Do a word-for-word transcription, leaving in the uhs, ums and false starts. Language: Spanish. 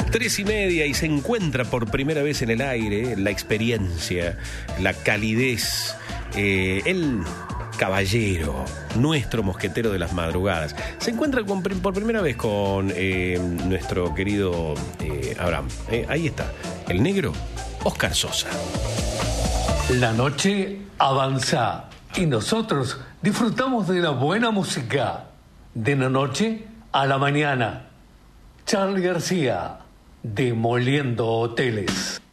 Tres y media y se encuentra por primera vez en el aire la experiencia, la calidez, eh, el caballero, nuestro mosquetero de las madrugadas. Se encuentra con, por primera vez con eh, nuestro querido eh, Abraham. Eh, ahí está, el negro Oscar Sosa. La noche avanza y nosotros disfrutamos de la buena música. De la noche a la mañana. Charly García, Demoliendo Hoteles.